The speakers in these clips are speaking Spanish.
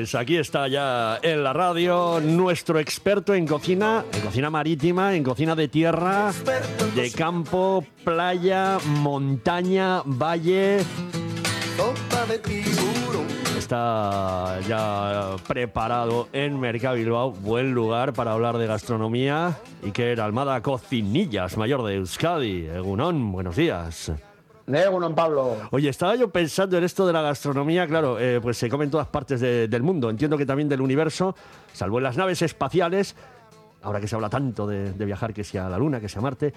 Pues aquí está ya en la radio nuestro experto en cocina marítima, en cocina de tierra, de campo, playa, montaña, valle. Está ya preparado en Mercabilbao, buen lugar para hablar de gastronomía. Iker Almada Cocinillas, mayor de Euskadi. Egunon, buenos días. Egunon, Pablo. Oye, estaba yo pensando en esto de la gastronomía, claro, pues se come en todas partes del mundo, entiendo que también del universo, salvo en las naves espaciales, ahora que se habla tanto de viajar, que sea a la Luna, que sea a Marte,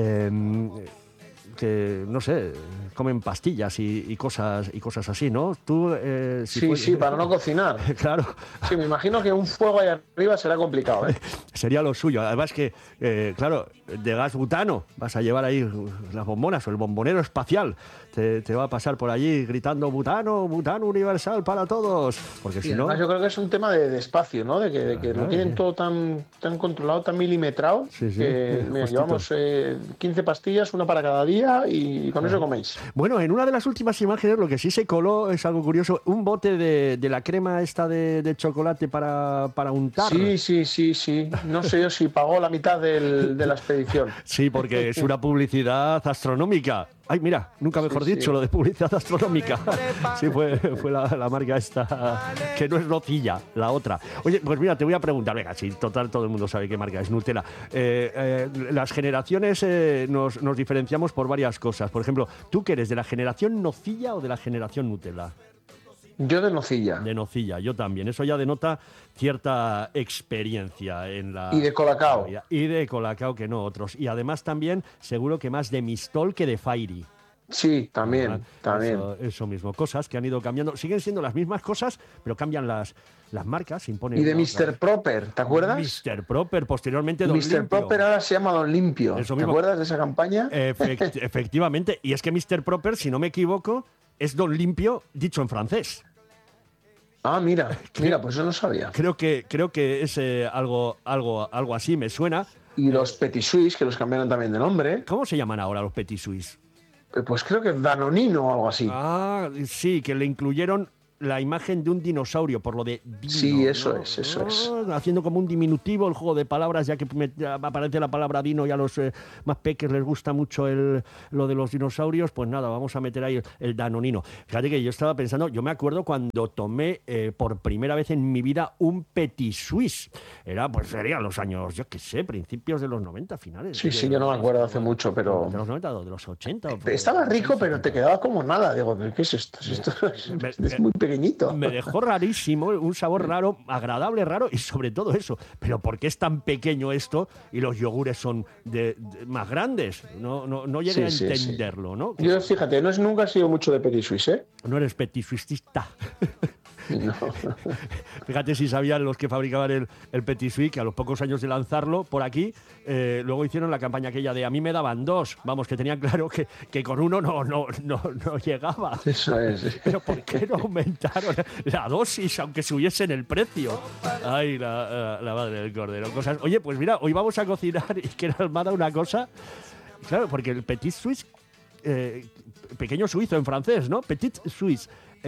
que, no sé, comen pastillas y cosas así, ¿no? Tú, sí, para no cocinar. Claro. Sí, me imagino que un fuego ahí arriba será complicado, ¿eh? Sería lo suyo. Además que, claro, de gas butano vas a llevar ahí las bombonas o el bombonero espacial. Te va a pasar por allí gritando butano, butano universal para todos. Porque si no... Además, yo creo que es un tema de espacio, ¿no? De que lo tienen todo tan controlado, tan milimetrado, que llevamos 15 pastillas, una para cada día, y con eso coméis. Bueno, en una de las últimas imágenes lo que sí se coló es algo curioso, un bote de la crema esta de chocolate para untar. Sí. No sé yo si pagó la mitad de la expedición. Sí, porque es una publicidad astronómica. Ay, mira, nunca mejor dicho, lo de publicidad astronómica. Sí, fue la marca esta, que no es Nocilla, la otra. Oye, pues mira, te voy a preguntar, venga, si total todo el mundo sabe qué marca es, Nutella. Las generaciones nos diferenciamos por varias cosas. Por ejemplo, ¿tú qué eres, de la generación Nocilla o de la generación Nutella? Yo de nocilla. De nocilla, yo también. Eso ya denota cierta experiencia en la... Y de colacao. Y de colacao, que no otros. Y además también, seguro que más de Mistol que de Fairy. Sí, también. Eso mismo, cosas que han ido cambiando. Siguen siendo las mismas cosas, pero cambian las marcas. Imponen y de Mr. Proper, ¿te acuerdas? Mr. Proper, posteriormente Don Limpio. Mr. Proper ahora se llama Don Limpio. Eso ¿Te mismo. acuerdas de esa campaña? Efectivamente. Y es que Mr. Proper, si no me equivoco, es Don Limpio dicho en francés. Ah, mira, pues eso no sabía. Creo que es algo así, me suena. Y los Petit Suisse, que los cambiaron también de nombre. ¿Cómo se llaman ahora los Petit Suisse? Pues creo que Danonino o algo así. Ah, sí, que le incluyeron la imagen de un dinosaurio, por lo de dino, sí, eso ¿no? es. Haciendo como un diminutivo el juego de palabras, ya que aparece la palabra dino y a los más peques les gusta mucho lo de los dinosaurios, pues nada, vamos a meter ahí el danonino. Fíjate que yo estaba pensando, yo me acuerdo cuando tomé por primera vez en mi vida un Petit Suisse. Serían los años, yo qué sé, principios de los 90, finales. Sí, yo no me acuerdo hace mucho, pero... De los 90, de los 80. Estaba rico, pero te quedaba como nada. Digo, ¿qué es esto? Es muy pequeñito. Me dejó rarísimo, un sabor raro, agradable, raro, y sobre todo eso. Pero ¿por qué es tan pequeño esto y los yogures son más grandes? No llegué a entenderlo, ¿no? Yo, fíjate, nunca he sido mucho de Petit Suisse, ¿eh? No eres petit suissista. No. Fíjate si sabían los que fabricaban el Petit Suisse, que a los pocos años de lanzarlo por aquí, luego hicieron la campaña aquella de a mí me daban dos. Vamos, que tenían claro que con uno no llegaba. Eso es. Pero ¿por qué no aumentaron la dosis, aunque subiesen el precio? Ay, la madre del cordero. Cosas. Oye, pues mira, hoy vamos a cocinar, y que Almada, una cosa. Claro, porque el Petit Suisse, pequeño suizo en francés, ¿no? Petit Suisse.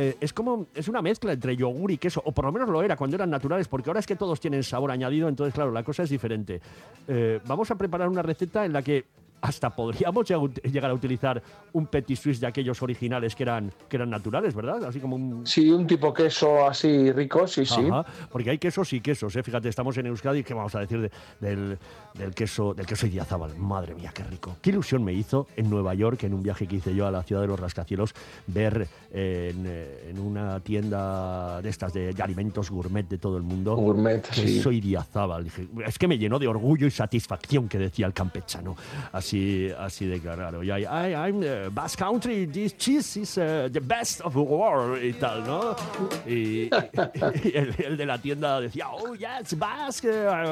Es una mezcla entre yogur y queso, o por lo menos lo era cuando eran naturales, porque ahora es que todos tienen sabor añadido, entonces claro, la cosa es diferente. Vamos a preparar una receta en la que hasta podríamos llegar a utilizar un Petit Suisse de aquellos originales que eran naturales, ¿verdad? Así como un... Sí, un tipo queso así rico, sí. Ajá, porque hay quesos y quesos, ¿eh? Fíjate, estamos en Euskadi, ¿qué vamos a decir del queso Idiazábal? Madre mía, qué rico. Qué ilusión me hizo en Nueva York, en un viaje que hice yo a la ciudad de los rascacielos, ver en una tienda de estas de alimentos gourmet de todo el mundo, queso Idiazábal. Dije, es que me llenó de orgullo y satisfacción, que decía el campechano. Así de claro. Y I'm Basque Country, this cheese is the best of the world y tal, ¿no? Y el de la tienda decía, oh yes, Basque,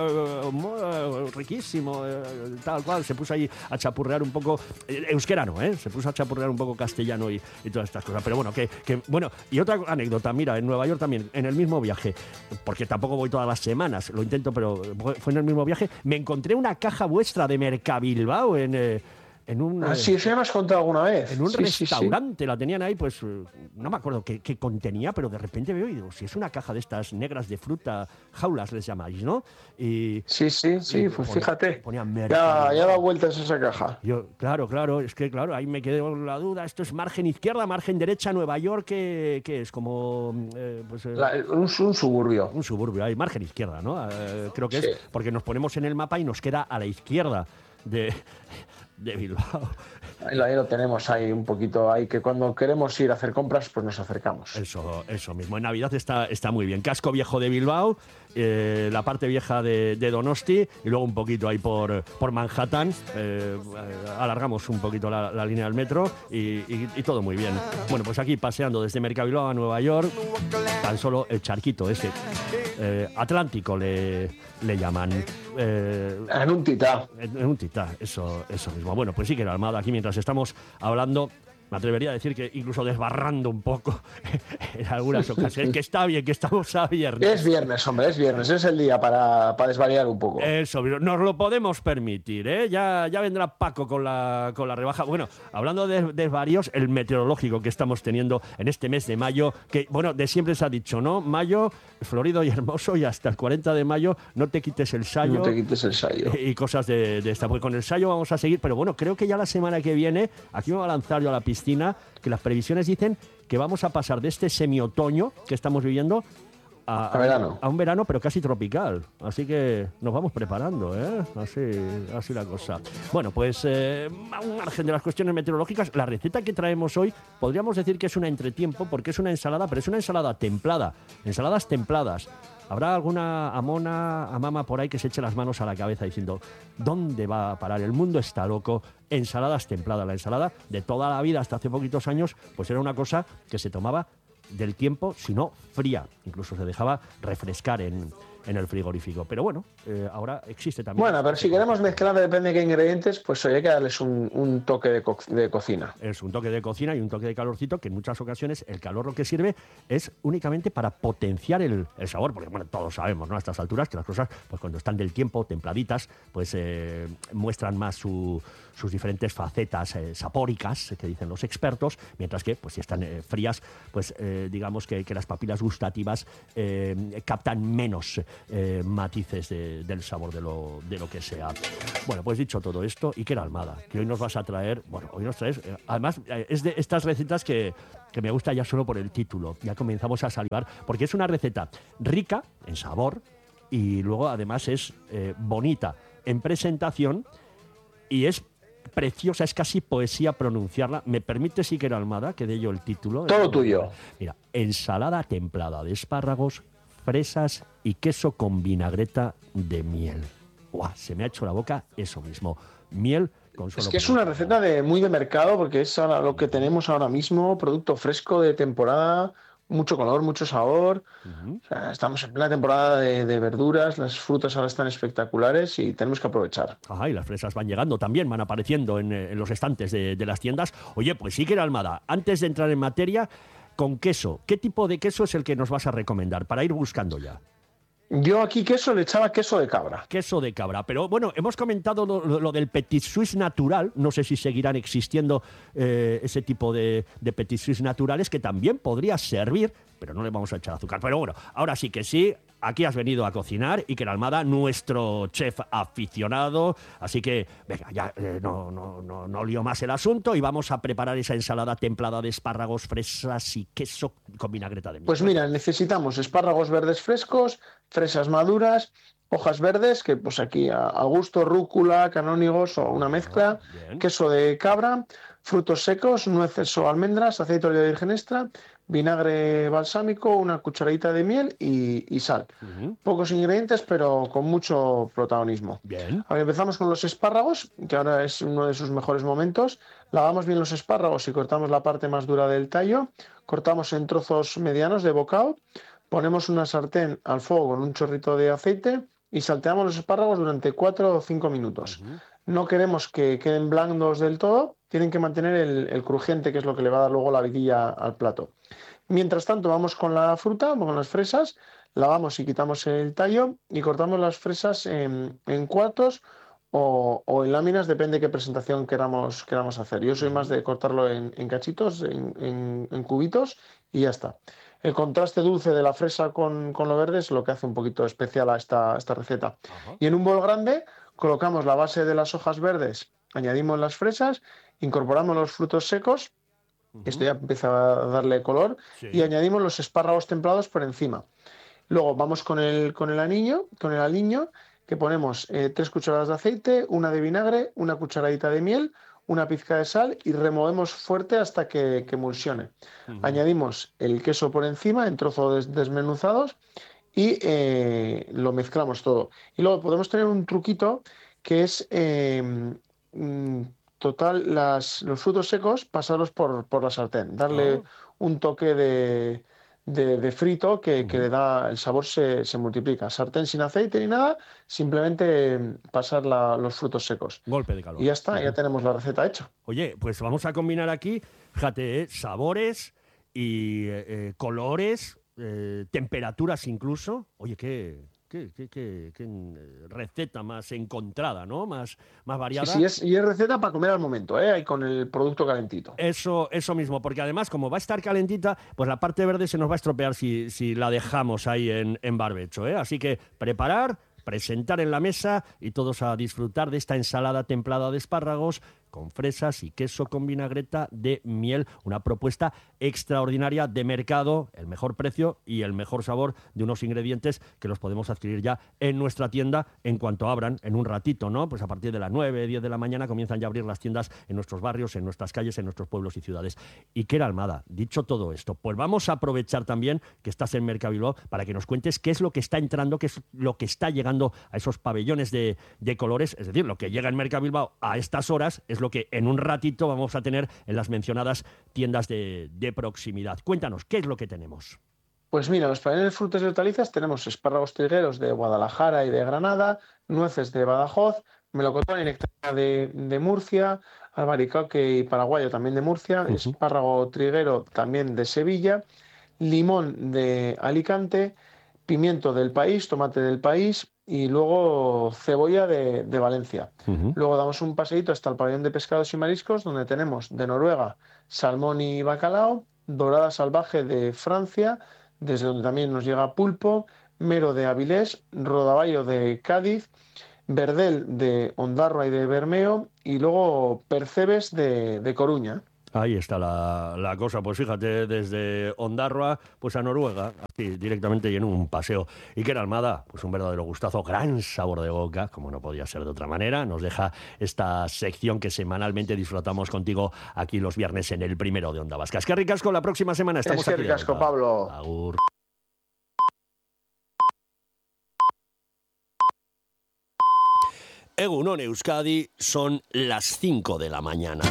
riquísimo, tal cual. Se puso ahí a chapurrear un poco, euskera no, se puso a chapurrear un poco castellano y todas estas cosas. Pero bueno, bueno, y otra anécdota, mira, en Nueva York también, en el mismo viaje, porque tampoco voy todas las semanas, lo intento, pero fue en el mismo viaje, me encontré una caja vuestra de Mercabilbao Sí, eso ya me has contado alguna vez. En un restaurante la tenían ahí, pues no me acuerdo qué contenía, pero de repente veo y digo, si es una caja de estas negras de fruta, jaulas les llamáis, ¿no? Sí, pues fíjate. Ponían ya da vueltas esa caja. Claro, es que ahí me quedé con la duda. Esto es margen izquierda, margen derecha, Nueva York, que es como... un suburbio. Un suburbio, hay margen izquierda, ¿no? Creo que es porque nos ponemos en el mapa y nos queda a la izquierda de Bilbao. Ahí lo tenemos ahí un poquito, ahí que cuando queremos ir a hacer compras, pues nos acercamos. Eso mismo. En Navidad está muy bien. Casco viejo de Bilbao, la parte vieja de Donosti y luego un poquito ahí por Manhattan. Alargamos un poquito la línea del metro y todo muy bien. Bueno, pues aquí paseando desde Mercabilbao a Nueva York, tan solo el charquito ese. Atlántico le llaman. En un titá. En un titá, eso mismo. Bueno, pues sí que la Armada aquí mientras estamos hablando, me atrevería a decir que incluso desbarrando un poco en algunas ocasiones, que está bien, que estamos a viernes. Es viernes, hombre, es viernes, es el día para desvariar un poco. Eso, nos lo podemos permitir, ¿eh? Ya vendrá Paco con la rebaja. Bueno, hablando de desvaríos, el meteorológico que estamos teniendo en este mes de mayo, que, bueno, de siempre se ha dicho, ¿no? Mayo, florido y hermoso, y hasta el 40 de mayo no te quites el sayo. No te quites el sayo. Y cosas de esta. Pues con el sayo vamos a seguir, pero bueno, creo que ya la semana que viene, aquí me voy a lanzar yo a la piscina, que las previsiones dicen que vamos a pasar de este semiotoño que estamos viviendo a verano. A un verano, pero casi tropical. Así que nos vamos preparando, ¿eh? Así la cosa. Bueno, pues a un margen de las cuestiones meteorológicas, la receta que traemos hoy podríamos decir que es una entretiempo, porque es una ensalada, pero es una ensalada templada. Ensaladas templadas. Habrá alguna amama por ahí que se eche las manos a la cabeza diciendo, ¿dónde va a parar? El mundo está loco. Ensaladas templadas. La ensalada de toda la vida, hasta hace poquitos años, pues era una cosa que se tomaba del tiempo, si no fría. Incluso se dejaba refrescar en el frigorífico. Pero bueno, ahora existe también... Bueno, pero si queremos mezclar, depende de qué ingredientes, pues hay que darles un toque de cocina. Es un toque de cocina y un toque de calorcito, que en muchas ocasiones el calor lo que sirve es únicamente para potenciar el sabor, porque bueno, todos sabemos, ¿no?, a estas alturas, que las cosas, pues cuando están del tiempo, templaditas, pues muestran más sus diferentes facetas sapóricas, que dicen los expertos, mientras que, pues si están frías, pues digamos que las papilas gustativas captan menos matices del sabor de lo que sea. Bueno, pues dicho todo esto, Iker Almada, que hoy nos vas a traer, bueno, hoy nos traes, además es de estas recetas que me gusta ya solo por el título, ya comenzamos a salivar, porque es una receta rica en sabor y luego además es bonita en presentación y es preciosa, es casi poesía pronunciarla. ¿Me permites, Iker Almada, que dé yo el título? Todo tuyo. Mira, ensalada templada de espárragos, fresas y queso con vinagreta de miel. ¡Guau! Se me ha hecho la boca eso mismo. Miel con solo... Es que es una receta muy de mercado, porque es ahora lo que tenemos ahora mismo, producto fresco de temporada, mucho color, mucho sabor. O sea, estamos en plena temporada de verduras, las frutas ahora están espectaculares y tenemos que aprovechar. Ajá, y las fresas van llegando también, van apareciendo en los estantes de las tiendas. Oye, pues Iker Almada, antes de entrar en materia, con queso, ¿qué tipo de queso es el que nos vas a recomendar para ir buscando ya? Yo aquí queso le echaba queso de cabra. Queso de cabra. Pero bueno, hemos comentado lo del Petit Suisse natural. No sé si seguirán existiendo ese tipo de Petit Suisse naturales, que también podría servir, pero no le vamos a echar azúcar. Pero bueno, ahora sí que sí. Aquí has venido a cocinar, Iker Almada, nuestro chef aficionado. Así que, venga, ya no lío más el asunto y vamos a preparar esa ensalada templada de espárragos, fresas y queso con vinagreta de miel. Pues mira, necesitamos espárragos verdes frescos, fresas maduras, hojas verdes, que pues aquí a gusto, rúcula, canónigos o una mezcla, queso de cabra, frutos secos, nueces o almendras, aceite de oliva virgen extra, vinagre balsámico, una cucharadita de miel y sal. Pocos ingredientes, pero con mucho protagonismo. Bien. A ver, empezamos con los espárragos, que ahora es uno de sus mejores momentos. Lavamos bien los espárragos y cortamos la parte más dura del tallo. Cortamos en trozos medianos de bocado. Ponemos una sartén al fuego con un chorrito de aceite y salteamos los espárragos durante 4 o 5 minutos. No queremos que queden blandos del todo, tienen que mantener el crujiente, que es lo que le va a dar luego la vidilla al plato. Mientras tanto, vamos con la fruta, con las fresas, lavamos y quitamos el tallo y cortamos las fresas en cuartos o en láminas, depende de qué presentación queramos hacer. Yo soy más de cortarlo en cachitos, en cubitos y ya está. El contraste dulce de la fresa con lo verde es lo que hace un poquito especial a esta receta. Ajá. Y en un bol grande colocamos la base de las hojas verdes, añadimos las fresas, incorporamos los frutos secos, esto ya empieza a darle color, Sí. y añadimos los espárragos templados por encima. Luego vamos con el aliño, que ponemos 3 cucharadas de aceite, una de vinagre, una cucharadita de miel, una pizca de sal y removemos fuerte hasta que emulsione. Añadimos el queso por encima en trozos desmenuzados y lo mezclamos todo. Y luego podemos tener un truquito que es total, los frutos secos pasarlos por la sartén, darle Ah. un toque de frito que le da, el sabor se multiplica. Sartén sin aceite ni nada, simplemente pasar los frutos secos. Golpe de calor. Y ya está, ya tenemos la receta hecha. Oye, pues vamos a combinar aquí, fíjate, sabores y colores, temperaturas incluso. Oye, qué receta más encontrada, ¿no? Más variada. Sí, y es receta para comer al momento, y con el producto calentito. Eso mismo, porque además, como va a estar calentita, pues la parte verde se nos va a estropear si la dejamos ahí en barbecho, ¿eh? Así que presentar en la mesa y todos a disfrutar de esta ensalada templada de espárragos con fresas y queso con vinagreta de miel. Una propuesta extraordinaria de mercado, el mejor precio y el mejor sabor de unos ingredientes que los podemos adquirir ya en nuestra tienda en cuanto abran en un ratito, ¿no? Pues a partir de las 9, 10 de la mañana comienzan ya a abrir las tiendas en nuestros barrios, en nuestras calles, en nuestros pueblos y ciudades. Iker Almada, dicho todo esto, pues vamos a aprovechar también que estás en Mercabilbao para que nos cuentes qué es lo que está entrando, qué es lo que está llegando a esos pabellones de colores, es decir, lo que llega en Mercabilbao a estas horas es lo que en un ratito vamos a tener en las mencionadas tiendas de proximidad. Cuéntanos, ¿qué es lo que tenemos? Pues mira, los pabellones de frutas y hortalizas tenemos espárragos trigueros de Guadalajara y de Granada, nueces de Badajoz, melocotón y nectarina de Murcia, albaricoque y paraguayo también de Murcia, espárrago triguero también de Sevilla, limón de Alicante, pimiento del país, tomate del país y luego cebolla de Valencia. Luego damos un paseíto hasta el pabellón de pescados y mariscos, donde tenemos de Noruega salmón y bacalao, dorada salvaje de Francia, desde donde también nos llega pulpo, mero de Avilés, rodaballo de Cádiz, verdel de Ondarroa y de Bermeo y luego percebes de Coruña. Ahí está la cosa, pues fíjate, desde Ondarroa pues a Noruega, así directamente y en un paseo. Iker Almada, pues un verdadero gustazo, gran sabor de boca, como no podía ser de otra manera. Nos deja esta sección que semanalmente disfrutamos contigo aquí los viernes en el primero de Onda Vasca. Es que ricasco, la próxima semana estamos aquí. Es que ricasco, Pablo. Agur. Egunon Euskadi, son las 5 de la mañana.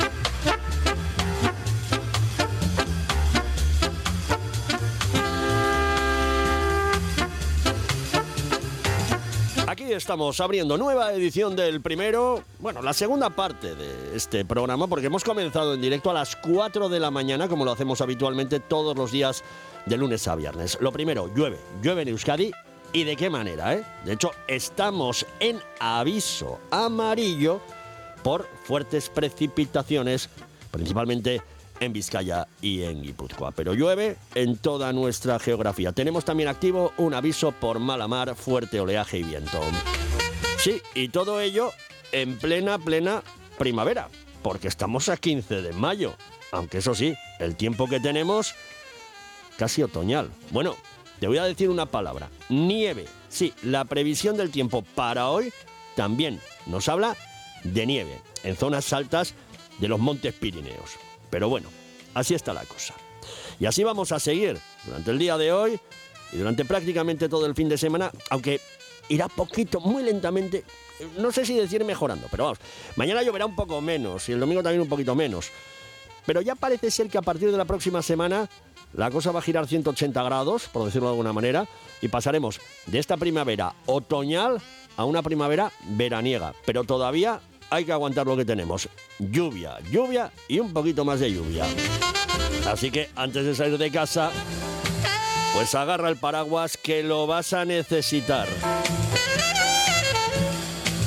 Aquí estamos abriendo nueva edición del primero, bueno, la segunda parte de este programa, porque hemos comenzado en directo a las 4 de la mañana, como lo hacemos habitualmente todos los días de lunes a viernes. Lo primero, llueve en Euskadi, y de qué manera, ¿eh? De hecho, estamos en aviso amarillo por fuertes precipitaciones, principalmente en Vizcaya y en Guipúzcoa. Pero llueve en toda nuestra geografía. Tenemos también activo un aviso por mala mar, fuerte oleaje y viento. Sí, y todo ello en plena primavera, porque estamos a 15 de mayo. Aunque eso sí, el tiempo que tenemos, casi otoñal. Bueno, te voy a decir una palabra, nieve. Sí, la previsión del tiempo para hoy también nos habla de nieve en zonas altas de los Montes Pirineos. Pero bueno, así está la cosa. Y así vamos a seguir durante el día de hoy y durante prácticamente todo el fin de semana, aunque irá poquito, muy lentamente, no sé si decir mejorando, pero vamos, mañana lloverá un poco menos y el domingo también un poquito menos. Pero ya parece ser que a partir de la próxima semana la cosa va a girar 180 grados, por decirlo de alguna manera, y pasaremos de esta primavera otoñal a una primavera veraniega. Pero todavía hay que aguantar lo que tenemos. Lluvia y un poquito más de lluvia. Así que antes de salir de casa, pues agarra el paraguas que lo vas a necesitar.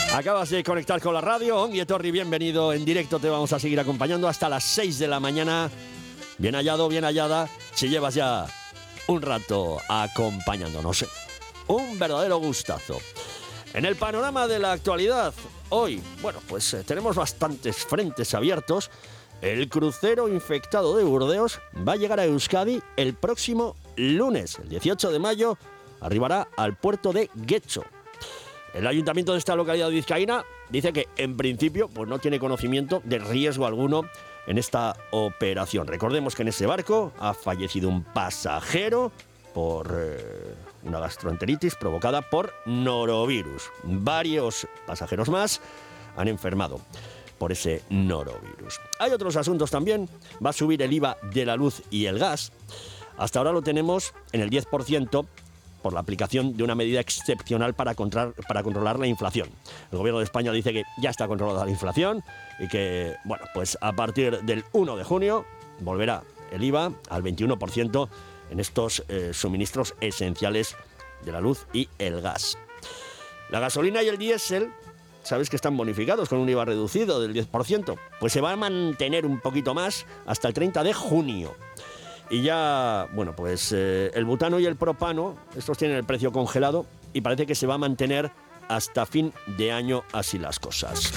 Acabas de conectar con la radio, Ongi Etorri, bienvenido en directo, te vamos a seguir acompañando hasta las 6 de la mañana. Bien hallado, bien hallada, si llevas ya un rato acompañándonos. Un verdadero gustazo. En el panorama de la actualidad, hoy, bueno, pues tenemos bastantes frentes abiertos. El crucero infectado de Burdeos va a llegar a Euskadi el próximo lunes, el 18 de mayo, arribará al puerto de Getxo. El ayuntamiento de esta localidad vizcaína dice que en principio pues no tiene conocimiento de riesgo alguno en esta operación. Recordemos que en ese barco ha fallecido un pasajero por una gastroenteritis provocada por norovirus. Varios pasajeros más han enfermado por ese norovirus. Hay otros asuntos también. Va a subir el IVA de la luz y el gas. Hasta ahora lo tenemos en el 10%. Por la aplicación de una medida excepcional para controlar la inflación. El gobierno de España dice que ya está controlada la inflación y que, bueno, pues a partir del 1 de junio volverá el IVA al 21% en estos suministros esenciales de la luz y el gas. La gasolina y el diésel, sabes que están bonificados con un IVA reducido del 10%, pues se va a mantener un poquito más hasta el 30 de junio. Y ya, bueno, pues el butano y el propano, estos tienen el precio congelado y parece que se va a mantener hasta fin de año, así las cosas.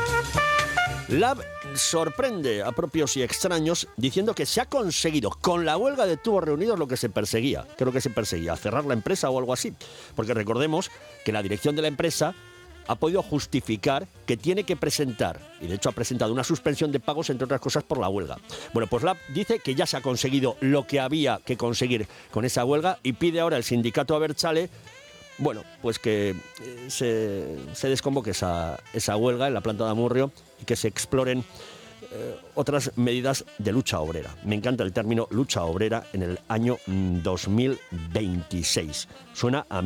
Lab sorprende a propios y extraños diciendo que se ha conseguido con la huelga de tubos reunidos lo que se perseguía. Creo que se perseguía cerrar la empresa o algo así. Porque recordemos que la dirección de la empresa ha podido justificar que tiene que presentar, y de hecho ha presentado una suspensión de pagos, entre otras cosas, por la huelga. Bueno, pues Lab dice que ya se ha conseguido lo que había que conseguir con esa huelga y pide ahora al sindicato Abertzale, bueno, pues que se desconvoque esa huelga en la planta de Amurrio y que se exploren otras medidas de lucha obrera. Me encanta el término lucha obrera en el año 2026. Suena a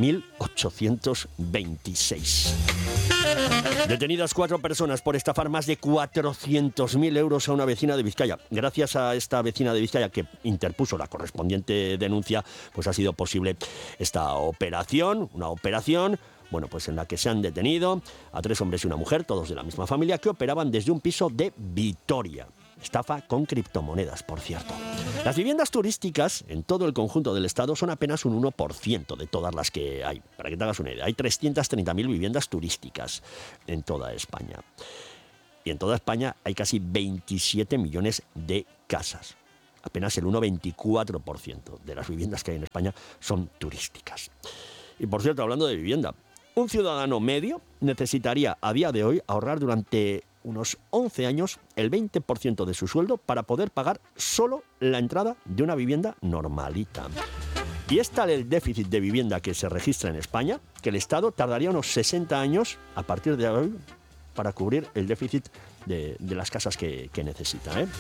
1826. Detenidas 4 personas por estafar más de 400.000 euros a una vecina de Vizcaya. Gracias a esta vecina de Vizcaya que interpuso la correspondiente denuncia, pues ha sido posible esta operación, una operación, bueno, pues en la que se han detenido a 3 hombres y una mujer, todos de la misma familia, que operaban desde un piso de Vitoria. Estafa con criptomonedas, por cierto. Las viviendas turísticas en todo el conjunto del Estado son apenas un 1% de todas las que hay. Para que te hagas una idea, hay 330.000 viviendas turísticas en toda España. Y en toda España hay casi 27 millones de casas. Apenas el 1,24% de las viviendas que hay en España son turísticas. Y por cierto, hablando de vivienda, un ciudadano medio necesitaría a día de hoy ahorrar durante unos 11 años el 20% de su sueldo para poder pagar solo la entrada de una vivienda normalita. Y es tal el déficit de vivienda que se registra en España que el Estado tardaría unos 60 años a partir de hoy para cubrir el déficit de las casas que necesita, ¿eh?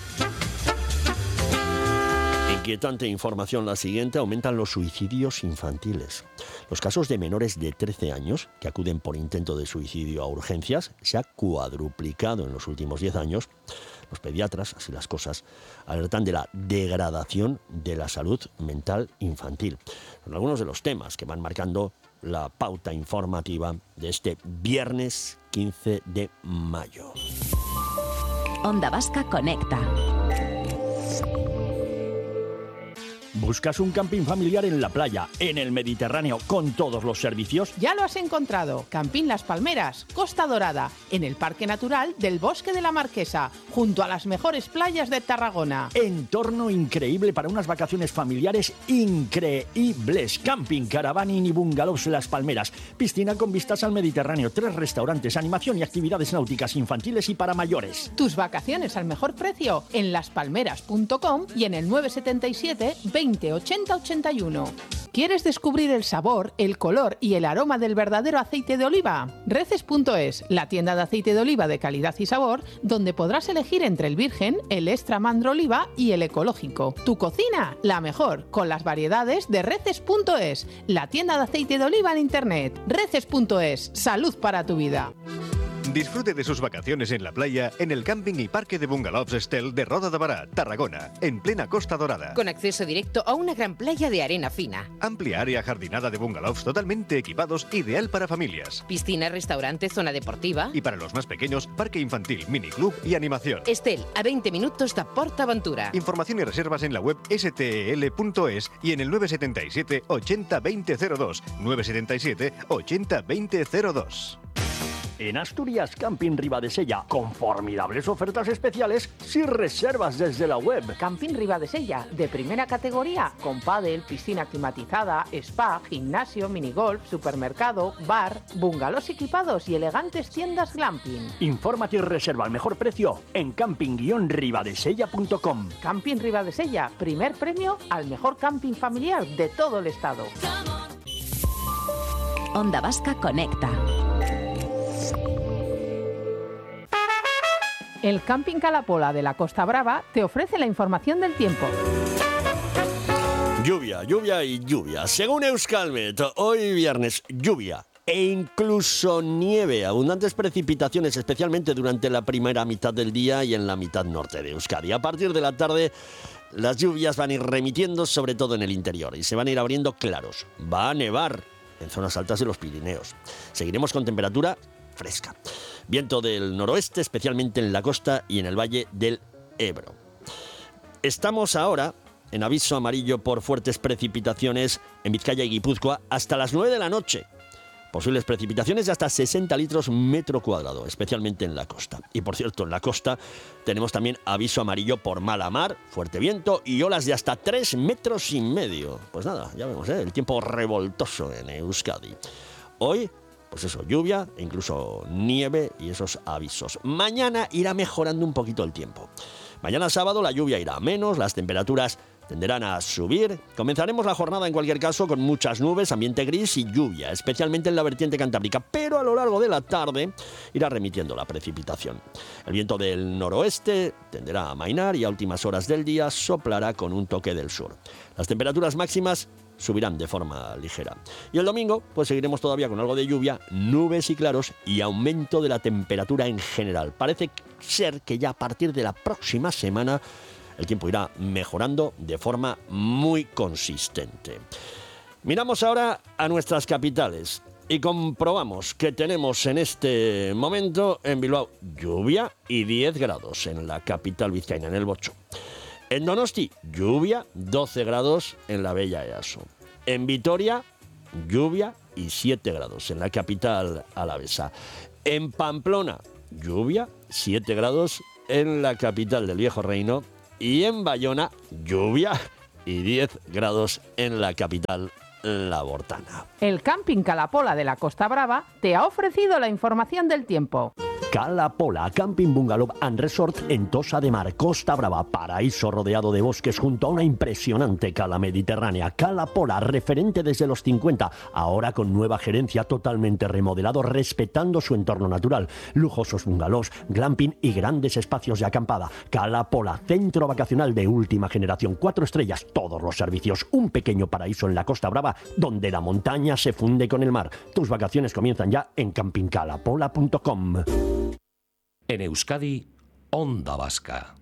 Inquietante información la siguiente: aumentan los suicidios infantiles. Los casos de menores de 13 años que acuden por intento de suicidio a urgencias se ha cuadruplicado en los últimos 10 años. Los pediatras, así las cosas, alertan de la degradación de la salud mental infantil. Son algunos de los temas que van marcando la pauta informativa de este viernes 15 de mayo. Onda Vasca Conecta. ¿Buscas un camping familiar en la playa, en el Mediterráneo, con todos los servicios? Ya lo has encontrado. Camping Las Palmeras, Costa Dorada, en el Parque Natural del Bosque de la Marquesa, junto a las mejores playas de Tarragona. Entorno increíble para unas vacaciones familiares increíbles. Camping, caravaning y bungalows Las Palmeras. Piscina con vistas al Mediterráneo, 3 restaurantes, animación y actividades náuticas infantiles y para mayores. Tus vacaciones al mejor precio en laspalmeras.com y en el 977 20 80 81. ¿Quieres descubrir el sabor, el color y el aroma del verdadero aceite de oliva? Reces.es, la tienda de aceite de oliva de calidad y sabor, donde podrás elegir entre el virgen, el extra mandro oliva y el ecológico. Tu cocina, la mejor, con las variedades de Reces.es, la tienda de aceite de oliva en internet. Reces.es, salud para tu vida. Disfrute de sus vacaciones en la playa en el camping y parque de bungalows Estel de Roda de Bará, Tarragona, en plena Costa Dorada. Con acceso directo a una gran playa de arena fina. Amplia área jardinada de bungalows totalmente equipados, ideal para familias. Piscina, restaurante, zona deportiva. Y para los más pequeños, parque infantil, miniclub y animación. Estel, a 20 minutos de PortAventura. Información y reservas en la web stel.es y en el 977 80 2002. 977 80 2002. En Asturias Camping Ribadesella, con formidables ofertas especiales si reservas desde la web. Camping Ribadesella, de primera categoría, con pádel, piscina climatizada, spa, gimnasio, minigolf, supermercado, bar, bungalows equipados y elegantes tiendas glamping. Infórmate y reserva al mejor precio en camping-ribadesella.com. Camping Ribadesella, primer premio al mejor camping familiar de todo el estado. Onda Vasca Conecta. El Camping Calapola de la Costa Brava te ofrece la información del tiempo. Lluvia, lluvia y lluvia. Según Euskalmet, hoy viernes, lluvia e incluso nieve. Abundantes precipitaciones, especialmente durante la primera mitad del día y en la mitad norte de Euskadi. A partir de la tarde, las lluvias van a ir remitiendo, sobre todo en el interior, y se van a ir abriendo claros. Va a nevar en zonas altas de los Pirineos. Seguiremos con temperatura fresca. Viento del noroeste, especialmente en la costa y en el valle del Ebro. Estamos ahora en aviso amarillo por fuertes precipitaciones en Vizcaya y Guipúzcoa hasta las 9 de la noche. Posibles precipitaciones de hasta 60 litros metro cuadrado, especialmente en la costa. Y por cierto, en la costa tenemos también aviso amarillo por mala mar, fuerte viento y olas de hasta 3,5 metros. Pues nada, ya vemos, el tiempo revoltoso en Euskadi. Hoy, pues eso, lluvia e incluso nieve y esos avisos. Mañana irá mejorando un poquito el tiempo. Mañana sábado la lluvia irá a menos, las temperaturas tenderán a subir. Comenzaremos la jornada en cualquier caso con muchas nubes, ambiente gris y lluvia, especialmente en la vertiente cantábrica, pero a lo largo de la tarde irá remitiendo la precipitación. El viento del noroeste tenderá a amainar y a últimas horas del día soplará con un toque del sur. Las temperaturas máximas subirán de forma ligera. Y el domingo, pues seguiremos todavía con algo de lluvia, nubes y claros y aumento de la temperatura en general. Parece ser que ya a partir de la próxima semana el tiempo irá mejorando de forma muy consistente. Miramos ahora a nuestras capitales y comprobamos que tenemos en este momento en Bilbao lluvia y 10 grados en la capital vizcaína, en el Bocho. En Donosti, lluvia, 12 grados en la Bella Easo. En Vitoria, lluvia y 7 grados en la capital alavesa. En Pamplona, lluvia, 7 grados en la capital del Viejo Reino. Y en Bayona, lluvia y 10 grados en la capital labortana. El Camping Calapola de la Costa Brava te ha ofrecido la información del tiempo. Calapola, Camping Bungalow and Resort en Tosa de Mar, Costa Brava, paraíso rodeado de bosques junto a una impresionante cala mediterránea. Calapola, referente desde los 50, ahora con nueva gerencia, totalmente remodelado, respetando su entorno natural. Lujosos bungalows, glamping y grandes espacios de acampada. Calapola, centro vacacional de última generación, 4 estrellas, todos los servicios, un pequeño paraíso en la Costa Brava, donde la montaña se funde con el mar. Tus vacaciones comienzan ya en campingcalapola.com. En Euskadi, Onda Vasca.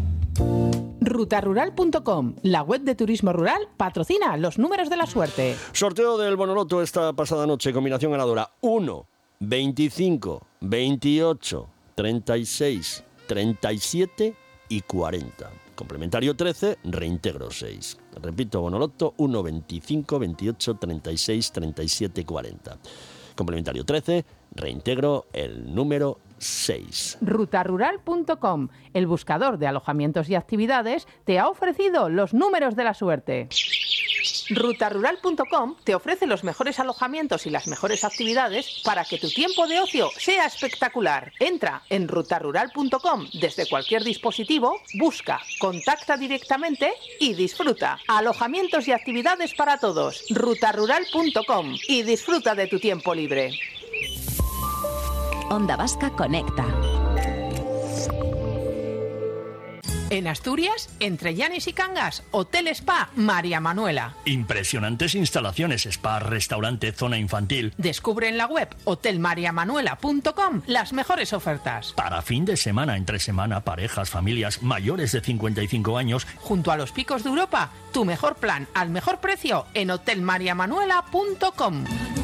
Rutarural.com, la web de turismo rural, patrocina los números de la suerte. Sorteo del Bonoloto esta pasada noche, combinación ganadora 1, 25, 28, 36, 37 y 40. Complementario 13, reintegro 6. Repito, Bonoloto 1, 25, 28, 36, 37, 40. Complementario 13, reintegro el número 6. Rutarural.com, el buscador de alojamientos y actividades, te ha ofrecido los números de la suerte. Rutarural.com te ofrece los mejores alojamientos y las mejores actividades para que tu tiempo de ocio sea espectacular. Entra en rutarural.com desde cualquier dispositivo, busca, contacta directamente y disfruta. Alojamientos y actividades para todos. Rutarural.com y disfruta de tu tiempo libre. Onda Vasca Conecta. En Asturias, entre Llanes y Cangas, Hotel Spa María Manuela. Impresionantes instalaciones, spa, restaurante, zona infantil. Descubre en la web hotelmariamanuela.com las mejores ofertas. Para fin de semana, entre semana, parejas, familias mayores de 55 años. Junto a los picos de Europa, tu mejor plan al mejor precio en hotelmariamanuela.com.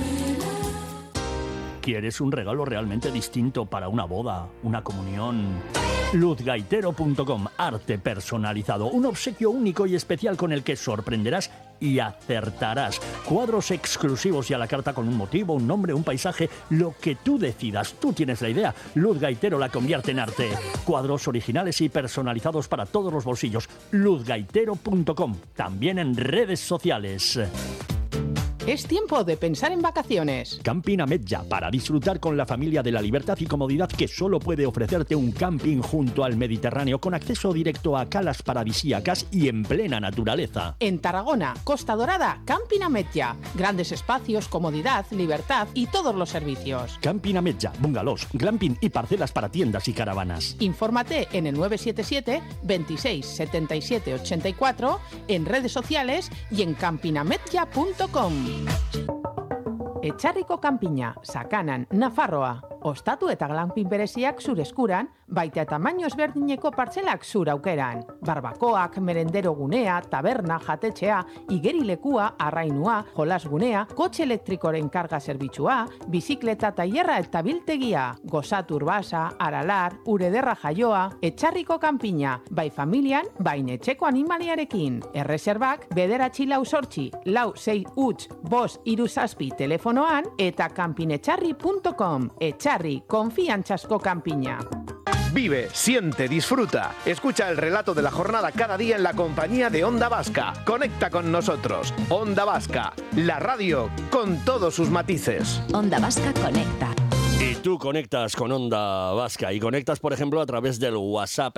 ¿Quieres un regalo realmente distinto para una boda, una comunión? Luzgaitero.com, arte personalizado, un obsequio único y especial con el que sorprenderás y acertarás. Cuadros exclusivos y a la carta con un motivo, un nombre, un paisaje, lo que tú decidas. Tú tienes la idea. Luz Gaitero la convierte en arte. Cuadros originales y personalizados para todos los bolsillos. Luzgaitero.com, también en redes sociales. Es tiempo de pensar en vacaciones. Camping Ametlla, para disfrutar con la familia de la libertad y comodidad que solo puede ofrecerte un camping junto al Mediterráneo, con acceso directo a calas paradisíacas y en plena naturaleza. En Tarragona, Costa Dorada, Camping Ametlla. Grandes espacios, comodidad, libertad y todos los servicios. Camping Ametlla, bungalows, glamping y parcelas para tiendas y caravanas. Infórmate en el 977 26 77 84, en redes sociales y en campingametlla.com. Etxarriko kanpina, Sakanan, Nafarroa. Ostatu eta glampin bereziak zure eskuran, baita eta tamaino ezberdineko partzelak zure aukeran. Barbakoak, merendero gunea, taberna, jatetxea, igerilekua, arrainua, jolasgunea, kotxe elektrikoren karga zerbitzua, bizikleta tailerra eta biltegia, gozatu urbasa, aralar, urederra jaioa, Etxarriko kanpina, bai familian, bai etxeko animaliarekin. Erreserbak, 984 465 537 telefonoan eta campinetxarri.com. Etxarri, konfiantzazko kanpina. Vive, siente, disfruta. Escucha el relato de la jornada cada día en la compañía de Onda Vasca. Conecta con nosotros. Onda Vasca, la radio con todos sus matices. Onda Vasca conecta. Y tú conectas con Onda Vasca y conectas, por ejemplo, a través del WhatsApp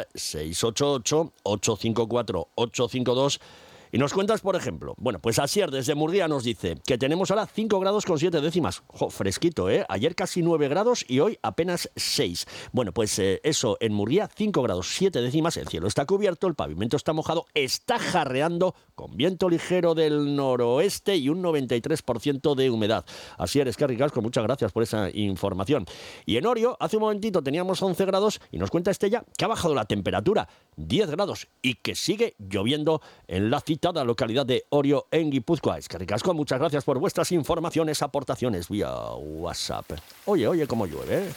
688-854-852. Y nos cuentas, por ejemplo, bueno, pues Asier desde Murguía nos dice que tenemos ahora 5 grados con 7 décimas. Jo, fresquito, ¿eh? Ayer casi 9 grados y hoy apenas 6. Bueno, pues eso, en Murguía 5 grados 7 décimas, el cielo está cubierto, el pavimento está mojado, está jarreando con viento ligero del noroeste y un 93% de humedad. Asier, eskerrik asko, muchas gracias por esa información. Y en Orio, hace un momentito teníamos 11 grados y nos cuenta Estella que ha bajado la temperatura 10 grados y que sigue lloviendo en la citada localidad de Orio en Guipúzcoa. Eskerrik asko, muchas gracias por vuestras informaciones, aportaciones vía WhatsApp. Oye, cómo llueve, ¿eh?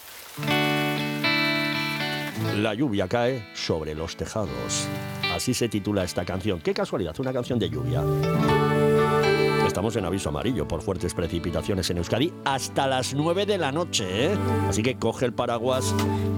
La lluvia cae sobre los tejados. Así se titula esta canción. Qué casualidad, una canción de lluvia. Estamos en aviso amarillo por fuertes precipitaciones en Euskadi hasta las 9 de la noche, ¿eh? Así que coge el paraguas